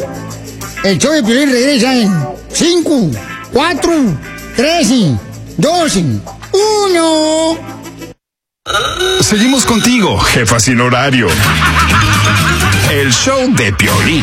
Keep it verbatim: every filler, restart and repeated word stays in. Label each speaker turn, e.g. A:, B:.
A: El show de Piolín regresa en cinco, cuatro, tres, dos, uno.
B: Seguimos contigo, jefa sin horario. El show de Piolín.